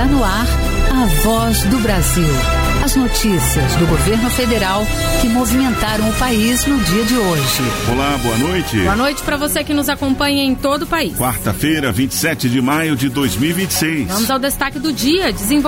no ar, a Voz do Brasil. As notícias do governo federal que movimentaram o país no dia de hoje. Olá, boa noite. Boa noite para você que nos acompanha em todo o país. Quarta-feira, 27 de maio de 2026. Vamos ao destaque do dia.